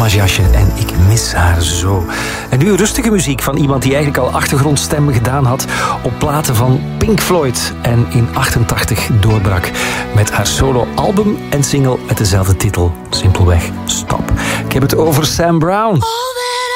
pyjamasjasje en ik mis haar zo. En nu rustige muziek van iemand die eigenlijk al achtergrondstemmen gedaan had op platen van Pink Floyd en in 88 doorbrak met haar solo-album en single met dezelfde titel, simpelweg Stop. Ik heb het over Sam Brown.